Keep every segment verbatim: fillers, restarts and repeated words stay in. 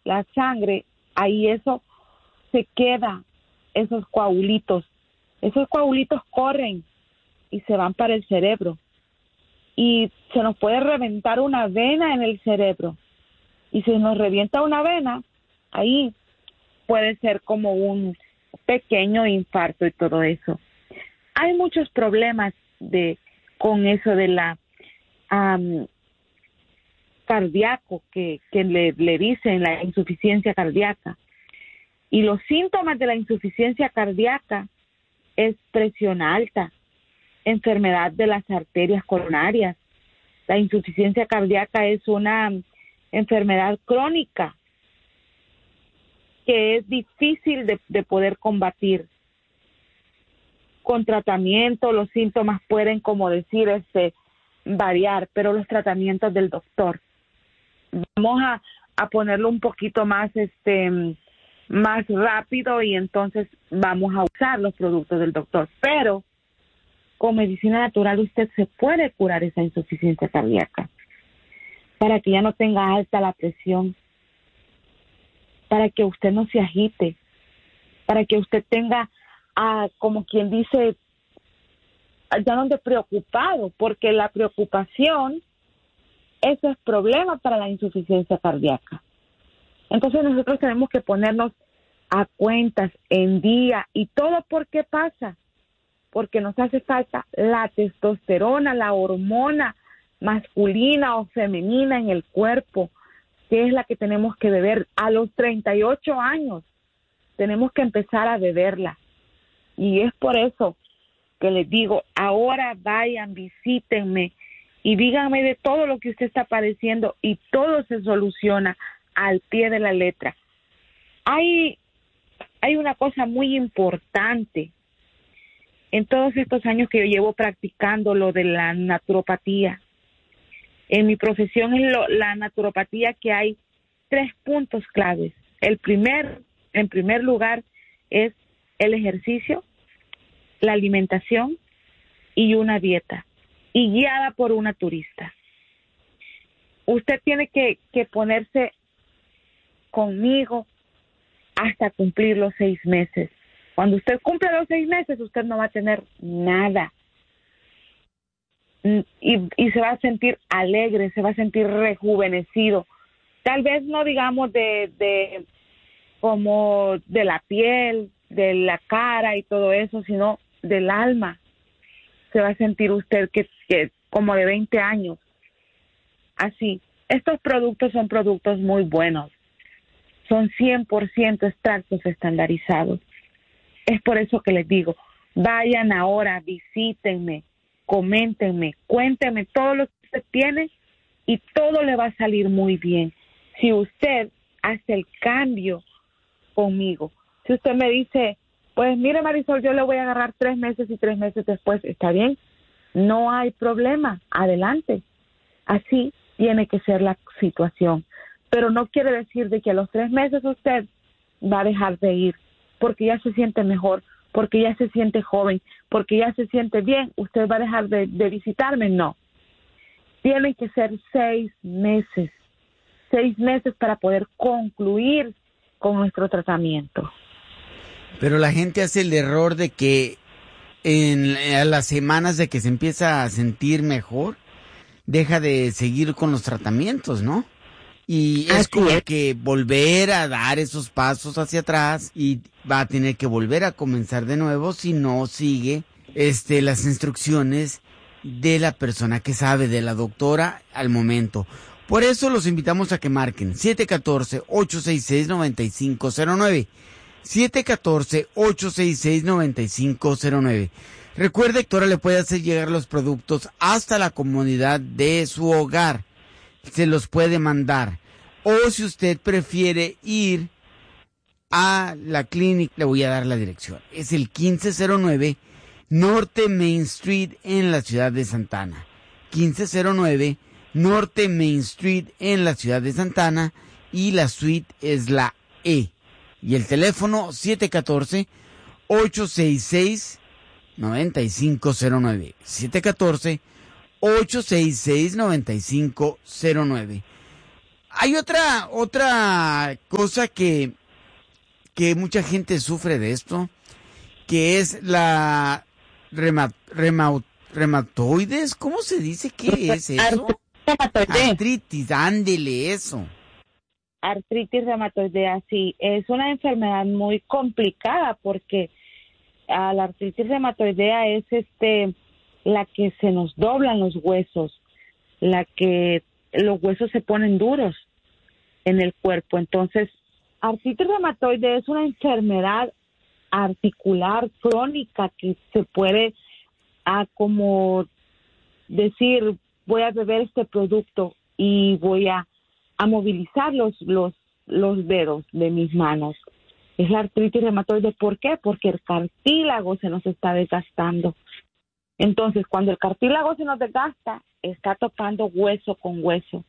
la sangre, ahí eso se queda, esos coagulitos. Esos coagulitos corren y se van para el cerebro. Y se nos puede reventar una vena en el cerebro. Y si nos revienta una vena, ahí puede ser como un pequeño infarto y todo eso. Hay muchos problemas de con eso de la um, cardíaco que, que le, le dicen la insuficiencia cardíaca. Y los síntomas de la insuficiencia cardíaca es presión alta, enfermedad de las arterias coronarias. La insuficiencia cardíaca es una enfermedad crónica que es difícil de, de poder combatir. Con tratamiento, los síntomas pueden, como decir, este, variar, pero los tratamientos del doctor. Vamos a, a ponerlo un poquito más, este, más rápido y entonces vamos a usar los productos del doctor. Pero con medicina natural usted se puede curar esa insuficiencia cardíaca para que ya no tenga alta la presión, para que usted no se agite, para que usted tenga, ah, como quien dice, ya no esté preocupado, porque la preocupación, eso es problema para la insuficiencia cardíaca. Entonces nosotros tenemos que ponernos a cuentas, en día, y todo. ¿Por qué pasa? Porque nos hace falta la testosterona, la hormona masculina o femenina en el cuerpo, que es la que tenemos que beber a los treinta y ocho años. Tenemos que empezar a beberla. Y es por eso que les digo, ahora vayan, visítenme y díganme de todo lo que usted está padeciendo y todo se soluciona al pie de la letra. Hay, hay una cosa muy importante en todos estos años que yo llevo practicando lo de la naturopatía. En mi profesión es lo, la naturopatía, que hay tres puntos claves. El primer, en primer lugar, es el ejercicio, la alimentación y una dieta, y guiada por una turista. Usted tiene que, que ponerse conmigo hasta cumplir los seis meses. Cuando usted cumple los seis meses, usted no va a tener nada. Y, y se va a sentir alegre, se va a sentir rejuvenecido. Tal vez no digamos de, de como de la piel, de la cara y todo eso, sino del alma. Se va a sentir usted que, que como de veinte años. Así. Estos productos son productos muy buenos. Son cien por ciento extractos estandarizados. Es por eso que les digo, vayan ahora, visítenme, coméntenme, cuéntenme todo lo que usted tiene y todo le va a salir muy bien. Si usted hace el cambio conmigo, si usted me dice, pues mire Marisol, yo le voy a agarrar tres meses y tres meses después, ¿está bien? No hay problema, adelante. Así tiene que ser la situación. Pero no quiere decir de que a los tres meses usted va a dejar de ir, porque ya se siente mejor, porque ya se siente joven, porque ya se siente bien, usted va a dejar de, de visitarme. No. Tienen que ser seis meses, seis meses para poder concluir con nuestro tratamiento. Pero la gente hace el error de que en a las semanas de que se empieza a sentir mejor, deja de seguir con los tratamientos, ¿no? Y es Así como es. que volver a dar esos pasos hacia atrás y va a tener que volver a comenzar de nuevo si no sigue este las instrucciones de la persona que sabe, de la doctora al momento. Por eso los invitamos a que marquen siete uno cuatro, ocho seis seis, nueve cinco cero nueve. siete uno cuatro, ocho seis seis, nueve cinco cero nueve. Recuerde que doctora le puede hacer llegar los productos hasta la comodidad de su hogar. Se los puede mandar. O si usted prefiere ir a la clínica, le voy a dar la dirección. Es el quince cero nueve Norte Main Street en la ciudad de Santa Ana. quince cero nueve Norte Main Street en la ciudad de Santa Ana, y la suite es la E. Y el teléfono siete uno cuatro, ocho seis seis, nueve cinco cero nueve. siete uno cuatro, ocho seis seis, nueve cinco cero nueve. hay otra, otra cosa que, que mucha gente sufre de esto, que es la rema, rema, reumatoides, ¿cómo se dice? ¿Qué es eso? Artritis, ándele eso. Artritis reumatoidea, sí, es una enfermedad muy complicada porque a la artritis reumatoidea es este la que se nos doblan los huesos, la que los huesos se ponen duros en el cuerpo. Entonces, artritis reumatoide es una enfermedad articular crónica que se puede, a como decir, voy a beber este producto y voy a, a movilizar los, los, los dedos de mis manos. Es la artritis reumatoide. ¿Por qué? Porque el cartílago se nos está desgastando. Entonces, cuando el cartílago se nos desgasta, está topando hueso con hueso.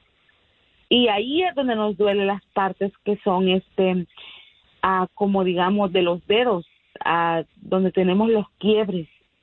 Y ahí es donde nos duelen las partes que son, este, ah, como digamos, de los dedos, ah, donde tenemos los quiebres.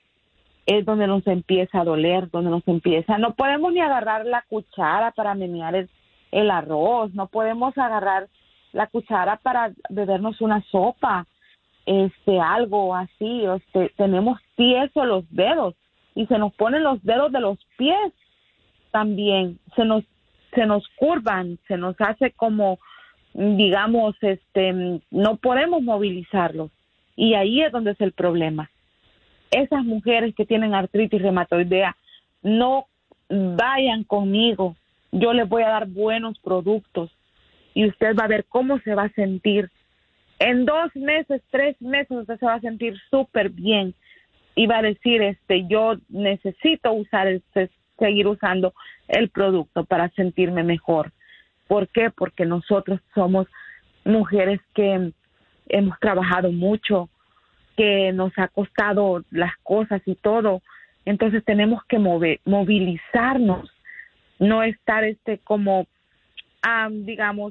Es donde nos empieza a doler, donde nos empieza. No podemos ni agarrar la cuchara para menear el, el arroz, no podemos agarrar la cuchara para bebernos una sopa, este, algo así. Este, tenemos tiesos los dedos y se nos ponen los dedos de los pies también, se nos se nos curvan, se nos hace como, digamos, este, no podemos movilizarlos, y ahí es donde es el problema. Esas mujeres que tienen artritis reumatoidea, no vayan conmigo, yo les voy a dar buenos productos y usted va a ver cómo se va a sentir. En dos meses, tres meses, usted se va a sentir súper bien y va a decir, este, yo necesito usar este, seguir usando el producto para sentirme mejor. ¿Por qué? Porque nosotros somos mujeres que hemos trabajado mucho, que nos ha costado las cosas y todo, entonces tenemos que mover, movilizarnos, no estar este como, um, digamos,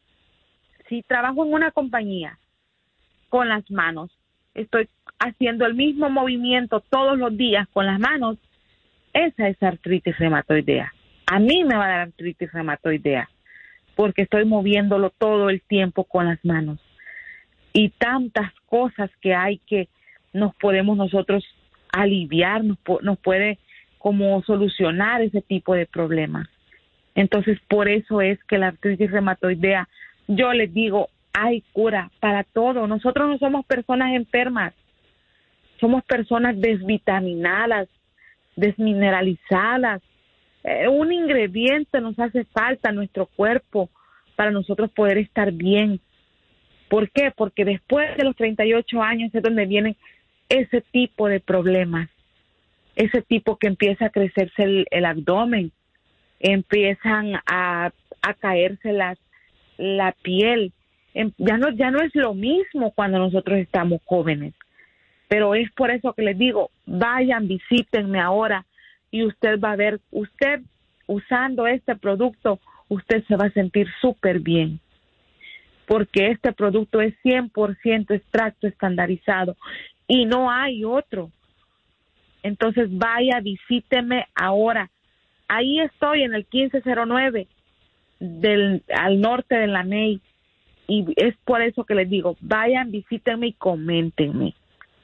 si trabajo en una compañía con las manos, estoy haciendo el mismo movimiento todos los días con las manos, esa es artritis reumatoidea. A mí me va a dar artritis reumatoidea porque estoy moviéndolo todo el tiempo con las manos. Y tantas cosas que hay que nos podemos nosotros aliviar, nos, nos puede como solucionar ese tipo de problemas. Entonces, por eso es que la artritis reumatoidea, yo les digo, hay cura para todo. Nosotros no somos personas enfermas, somos personas desvitaminadas, desmineralizadas. Eh, un ingrediente nos hace falta en nuestro cuerpo para nosotros poder estar bien. ¿Por qué? Porque después de los treinta y ocho años es donde vienen ese tipo de problemas, ese tipo que empieza a crecerse el, el abdomen, empiezan a, a caerse las, la piel. Ya no, ya no es lo mismo cuando nosotros estamos jóvenes, pero es por eso que les digo, vayan, visítenme ahora y usted va a ver, usted usando este producto, usted se va a sentir súper bien. Porque este producto es cien por ciento extracto estandarizado y no hay otro. Entonces vaya, visíteme ahora. Ahí estoy en el quince cero nueve del, al norte de la May, y es por eso que les digo, vayan, visítenme y coméntenme.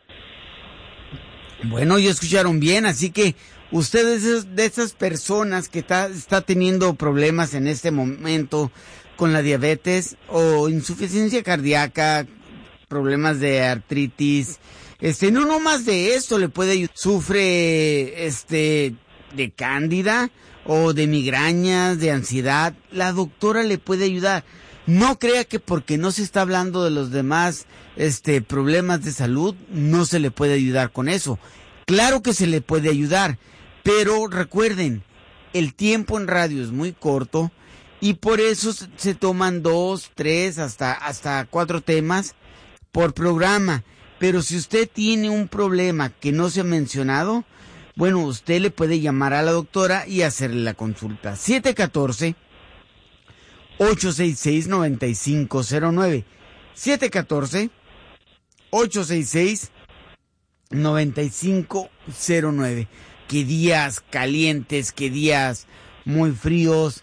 Bueno, ya escucharon bien, así que ustedes de esas personas que está, está teniendo problemas en este momento con la diabetes o insuficiencia cardíaca, problemas de artritis, este, no no más de esto le puede ayudar. Sufre este de cándida o de migrañas, de ansiedad, la doctora le puede ayudar. No crea que porque no se está hablando de los demás este problemas de salud no se le puede ayudar con eso. Claro que se le puede ayudar, pero recuerden, el tiempo en radio es muy corto. Y por eso se toman dos, tres, hasta, hasta cuatro temas por programa. Pero si usted tiene un problema que no se ha mencionado, bueno, usted le puede llamar a la doctora y hacerle la consulta. siete uno cuatro, ocho seis seis, nueve cinco cero nueve. siete uno cuatro, ocho seis seis, nueve cinco cero nueve. Qué días calientes, qué días muy fríos.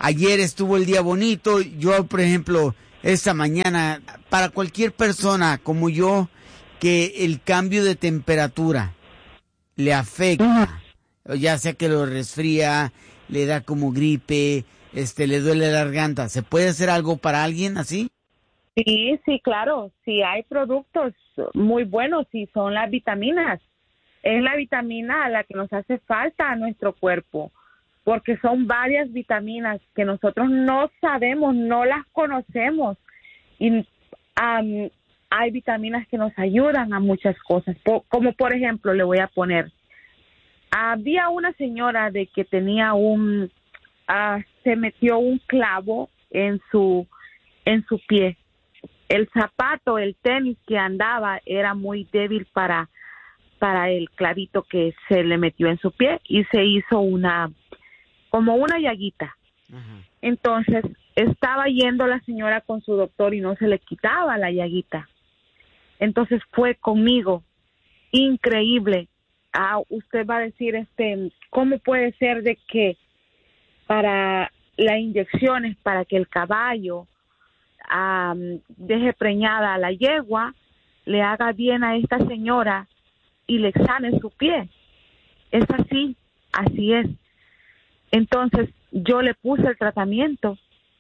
ayer estuvo el día bonito, yo por ejemplo, esta mañana, para cualquier persona como yo, que el cambio de temperatura le afecta, ya sea que lo resfría, le da como gripe, este, le duele la garganta, ¿se puede hacer algo para alguien así? Sí, sí, claro, sí hay productos muy buenos y son las vitaminas. Es la vitamina a la que nos hace falta a nuestro cuerpo, porque son varias vitaminas que nosotros no sabemos, no las conocemos. Y um, hay vitaminas que nos ayudan a muchas cosas, po- como por ejemplo, le voy a poner, había una señora de que tenía un, uh, se metió un clavo en su, en su pie. El zapato, el tenis que andaba era muy débil para para el clavito que se le metió en su pie y se hizo una, como una llaguita. Uh-huh. Entonces, estaba yendo la señora con su doctor y no se le quitaba la llaguita. Entonces fue conmigo. Increíble. Ah, usted va a decir, este, ¿cómo puede ser de que para las inyecciones, para que el caballo um, deje preñada a la yegua, le haga bien a esta señora y le sane su pie? Es así, así es. Entonces yo le puse el tratamiento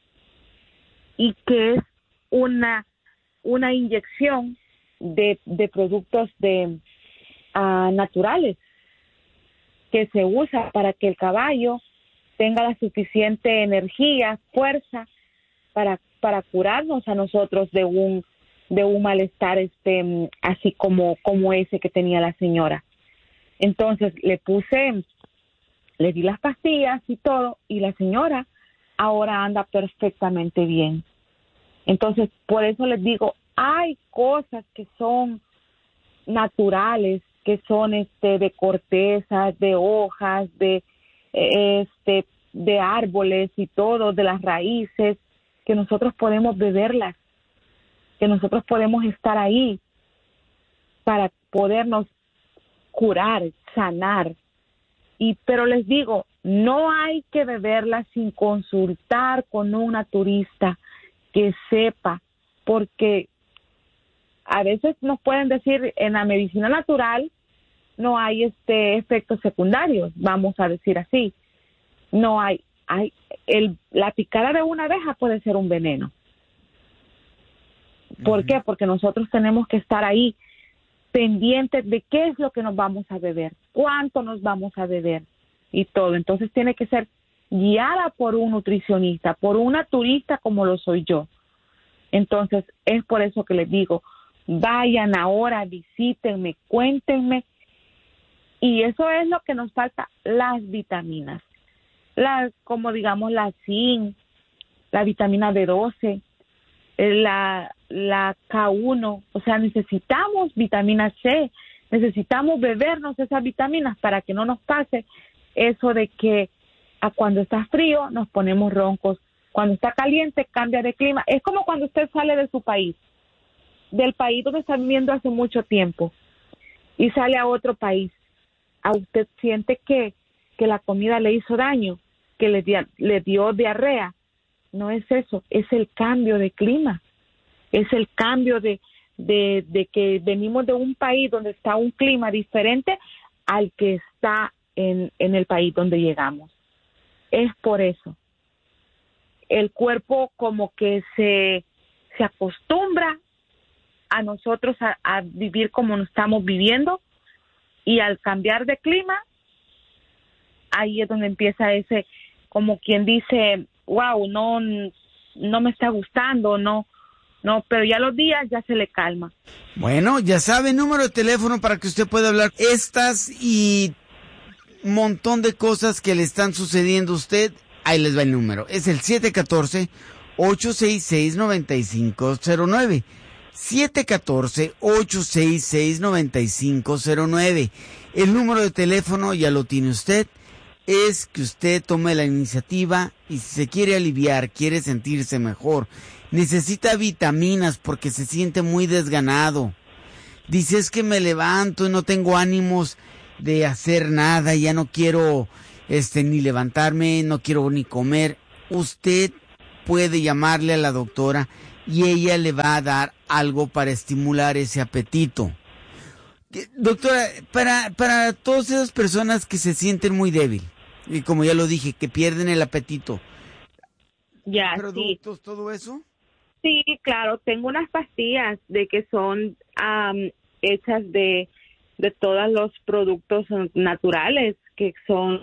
y que es una una inyección de, de productos de uh, naturales que se usa para que el caballo tenga la suficiente energía, fuerza para para curarnos a nosotros de un de un malestar este así como como ese que tenía la señora. Entonces le puse, le di las pastillas y todo, y la señora ahora anda perfectamente bien. Entonces, por eso les digo, hay cosas que son naturales, que son este de cortezas, de hojas, de este de árboles y todo, de las raíces, que nosotros podemos beberlas, que nosotros podemos estar ahí para podernos curar, sanar. Y pero les digo, no hay que beberla sin consultar con un naturista que sepa, porque a veces nos pueden decir en la medicina natural no hay este efectos secundarios, vamos a decir así. No hay, hay el la picada de una abeja puede ser un veneno. ¿Por uh-huh. qué? Porque nosotros tenemos que estar ahí pendientes de qué es lo que nos vamos a beber, cuánto nos vamos a beber y todo. Entonces tiene que ser guiada por un nutricionista, por un naturista como lo soy yo. Entonces es por eso que les digo, vayan ahora, visítenme, cuéntenme. Y eso es lo que nos falta, las vitaminas. Las, como digamos la zinc, la vitamina B doce, la, la K uno, o sea, necesitamos vitamina C, necesitamos bebernos esas vitaminas para que no nos pase eso de que a cuando está frío nos ponemos roncos, cuando está caliente cambia de clima. Es como cuando usted sale de su país, del país donde está viviendo hace mucho tiempo y sale a otro país. A usted siente que, que la comida le hizo daño, que le, di, le dio diarrea. No es eso, es el cambio de clima, es el cambio de, de, de que venimos de un país donde está un clima diferente al que está en, en el país donde llegamos. Es por eso. El cuerpo como que se, se acostumbra a nosotros a, a vivir como nos estamos viviendo, y al cambiar de clima, ahí es donde empieza ese, como quien dice, wow, no, no me está gustando, no, no, pero ya los días ya se le calma. Bueno, ya sabe, número de teléfono para que usted pueda hablar estas y un montón de cosas que le están sucediendo a usted. Ahí les va el número, es el siete uno cuatro, ocho seis seis, nueve cinco cero nueve. siete uno cuatro, ocho seis seis, nueve cinco cero nueve. El número de teléfono ya lo tiene usted. Es que usted tome la iniciativa y si se quiere aliviar, quiere sentirse mejor, necesita vitaminas porque se siente muy desganado. Dice, es que me levanto y no tengo ánimos de hacer nada, ya no quiero este ni levantarme, no quiero ni comer. usted puede llamarle a la doctora y ella le va a dar algo para estimular ese apetito. Doctora, para, para todas esas personas que se sienten muy débiles, y como ya lo dije, que pierden el apetito, ya, ¿productos, sí. todo eso? Sí, claro, tengo unas pastillas de que son um, hechas de, de todos los productos naturales, que son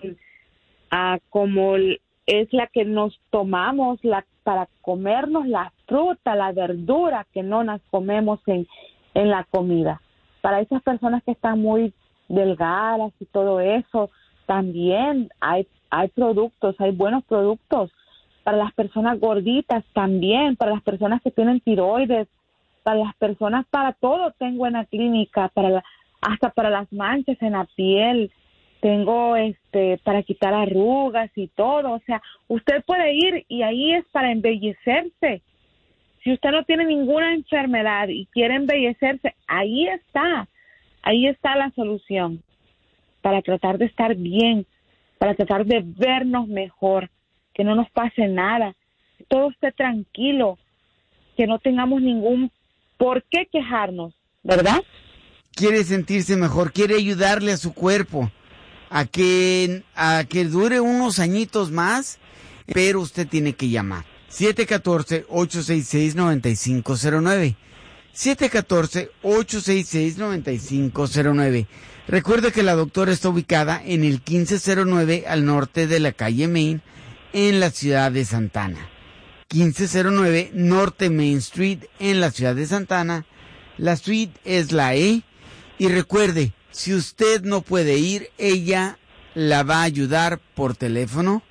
uh, como es la que nos tomamos la, para comernos la fruta, la verdura que no nos comemos en, en la comida. Para esas personas que están muy delgadas y todo eso, también hay, hay productos, hay buenos productos. Para las personas gorditas también, para las personas que tienen tiroides, para las personas, para todo tengo en la clínica, para la, hasta para las manchas en la piel, tengo este para quitar arrugas y todo. O sea, usted puede ir y ahí es para embellecerse. Si usted no tiene ninguna enfermedad y quiere embellecerse, ahí está, ahí está la solución para tratar de estar bien, para tratar de vernos mejor, que no nos pase nada, que todo esté tranquilo, que no tengamos ningún por qué quejarnos, ¿verdad? Quiere sentirse mejor, quiere ayudarle a su cuerpo a que, a que dure unos añitos más, pero usted tiene que llamar. siete uno cuatro, ocho seis seis, nueve cinco cero nueve. siete uno cuatro, ocho seis seis, nueve cinco cero nueve. Recuerde que la doctora está ubicada en el quince cero nueve al norte de la calle Main, en la ciudad de Santa Ana. quince cero nueve Norte Main Street, en la ciudad de Santa Ana. La suite es la E. Y recuerde, si usted no puede ir, ella la va a ayudar por teléfono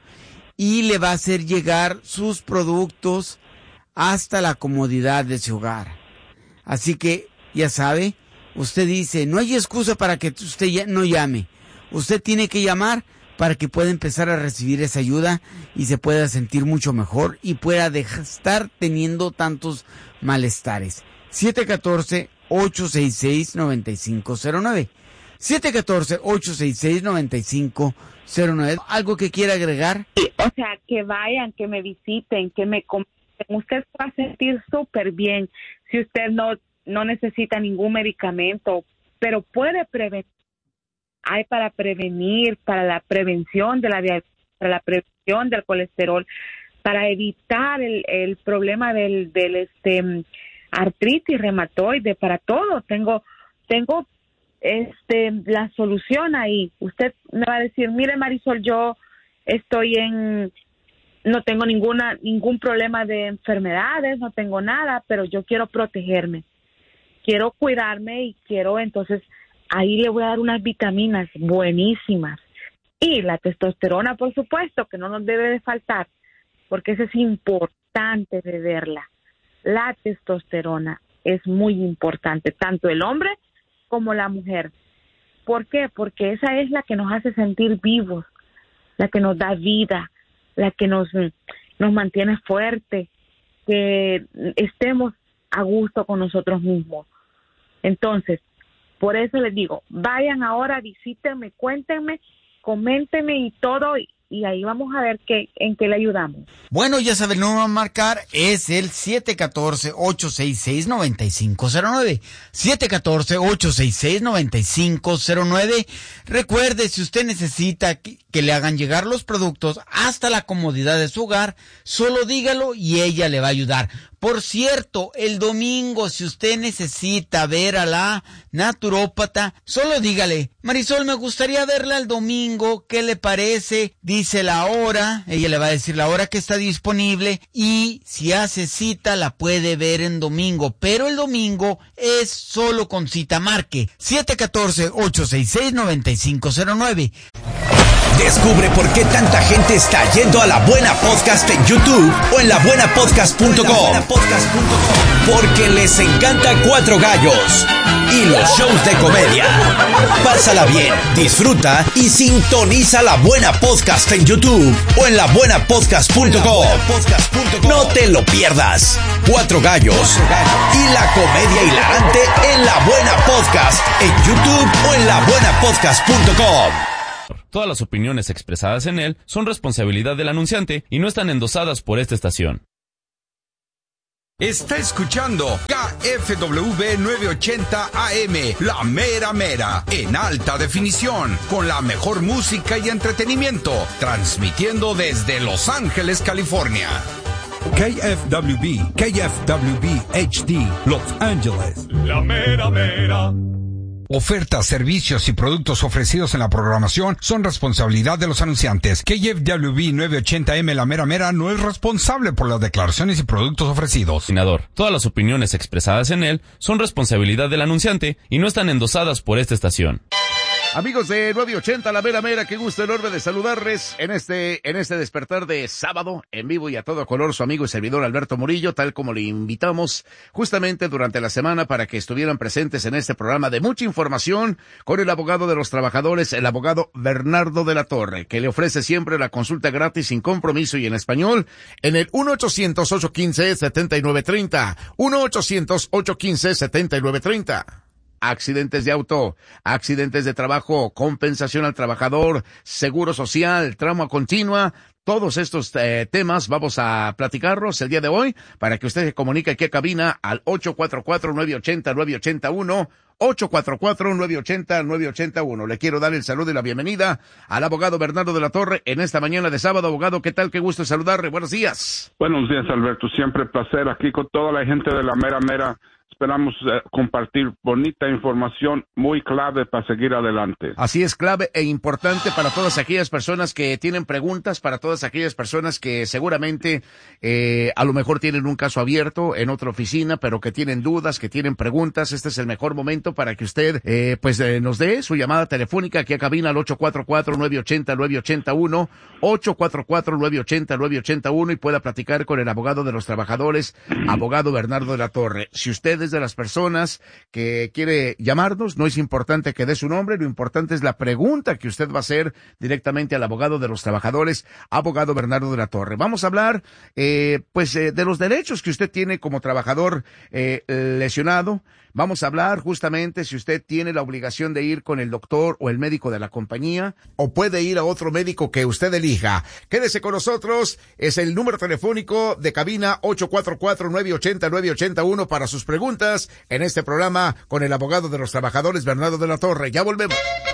y le va a hacer llegar sus productos hasta la comodidad de su hogar. Así que, ya sabe, usted dice, no hay excusa para que usted ya no llame. Usted tiene que llamar para que pueda empezar a recibir esa ayuda y se pueda sentir mucho mejor y pueda dejar, estar teniendo tantos malestares. siete uno cuatro, ocho seis seis, nueve cinco cero nueve. siete uno cuatro, ocho seis seis, nueve cinco cero nueve. ¿Algo que quiera agregar? Sí, o sea, que vayan, que me visiten, que me comenten. Usted se va a sentir súper bien si usted no, no necesita ningún medicamento, pero puede prevenir. Hay para prevenir, para la prevención de la diabetes, para la prevención del colesterol, para evitar el, el problema del, del este artritis reumatoide, para todo. Tengo, tengo este la solución ahí. Usted me va a decir, mire Marisol, yo estoy en, no tengo ninguna, ningún problema de enfermedades, no tengo nada, pero yo quiero protegerme, quiero cuidarme y quiero entonces ahí le voy a dar unas vitaminas buenísimas. Y la testosterona, por supuesto, que no nos debe de faltar, porque eso es importante beberla. La testosterona es muy importante, tanto el hombre como la mujer. ¿Por qué? Porque esa es la que nos hace sentir vivos, la que nos da vida, la que nos, nos mantiene fuertes, que estemos a gusto con nosotros mismos. Entonces, por eso les digo, vayan ahora, visítenme, cuéntenme, coméntenme y todo, y, y ahí vamos a ver qué, en qué le ayudamos. Bueno, ya saben, el número a marcar es el siete uno cuatro, ocho seis seis, nueve cinco cero nueve. siete uno cuatro, ocho seis seis, nueve cinco cero nueve. Recuerde, si usted necesita que, que le hagan llegar los productos hasta la comodidad de su hogar, solo dígalo y ella le va a ayudar. Por cierto, el domingo, si usted necesita ver a la naturópata, solo dígale, Marisol, me gustaría verla el domingo, ¿qué le parece? Dice la hora, ella le va a decir la hora que está disponible y si hace cita la puede ver en domingo, pero el domingo es solo con cita. Marque siete uno cuatro, ocho seis seis, nueve cinco cero nueve. Descubre por qué tanta gente está yendo a La Buena Podcast en YouTube o en la buena podcast punto com. Porque les encanta Cuatro Gallos y los shows de comedia. Pásala bien, disfruta y sintoniza La Buena Podcast en YouTube o en la buena podcast punto com. No te lo pierdas. Cuatro Gallos y la comedia hilarante en La Buena Podcast en YouTube o en la buena podcast punto com. Todas las opiniones expresadas en él son responsabilidad del anunciante y no están endosadas por esta estación. Está escuchando K F W novecientos ochenta A M, La Mera Mera, en alta definición, con la mejor música y entretenimiento, transmitiendo desde Los Ángeles, California. K F W B, K F W B H D, Los Ángeles. La Mera Mera. Ofertas, servicios y productos ofrecidos en la programación son responsabilidad de los anunciantes. K F W B novecientos ochenta A M La Mera Mera no es responsable por las declaraciones y productos ofrecidos. Todas las opiniones expresadas en él son responsabilidad del anunciante y no están endosadas por esta estación. Amigos de nueve ochenta, La Mera Mera, qué gusto enorme de saludarles en este, en este despertar de sábado, en vivo y a todo color, su amigo y servidor Alberto Murillo, tal como le invitamos justamente durante la semana para que estuvieran presentes en este programa de mucha información con el abogado de los trabajadores, el abogado Bernardo de la Torre, que le ofrece siempre la consulta gratis sin compromiso y en español en el uno ochocientos, ocho uno cinco, siete nueve tres cero, uno ochocientos, ocho uno cinco, siete nueve tres cero. Accidentes de auto, accidentes de trabajo, compensación al trabajador, seguro social, trauma continua, todos estos eh, temas vamos a platicarlos el día de hoy para que usted se comunique aquí a cabina al ocho cuatro cuatro, nueve ocho cero, nueve ocho cero uno, ocho cuatro cuatro, nueve ocho cero, nueve ocho cero uno. Le quiero dar el saludo y la bienvenida al abogado Bernardo de la Torre en esta mañana de sábado. Abogado, ¿qué tal? Qué gusto saludarle. Buenos días. Buenos días, Alberto. Siempre placer aquí con toda la gente de La Mera Mera. Esperamos eh, compartir bonita información muy clave para seguir adelante. Así es, clave e importante para todas aquellas personas que tienen preguntas, para todas aquellas personas que seguramente eh, a lo mejor tienen un caso abierto en otra oficina, pero que tienen dudas, que tienen preguntas. Este es el mejor momento para que usted eh, pues eh, nos dé su llamada telefónica aquí a cabina al ocho cuatro cuatro, nueve ocho cero, nueve ocho cero uno, ocho cuatro cuatro, nueve ocho cero, nueve ocho cero uno y pueda platicar con el abogado de los trabajadores, abogado Bernardo de la Torre. Si usted es de las personas que quiere llamarnos, no es importante que dé su nombre, lo importante es la pregunta que usted va a hacer directamente al abogado de los trabajadores, abogado Bernardo de la Torre. Vamos a hablar, eh, pues, eh, de los derechos que usted tiene como trabajador eh, lesionado. Vamos a hablar justamente si usted tiene la obligación de ir con el doctor o el médico de la compañía o puede ir a otro médico que usted elija. Quédese con nosotros, es el número telefónico de cabina ocho cuatro cuatro, nueve ocho cero, nueve ocho cero uno para sus preguntas en este programa con el abogado de los trabajadores Bernardo de la Torre. Ya volvemos.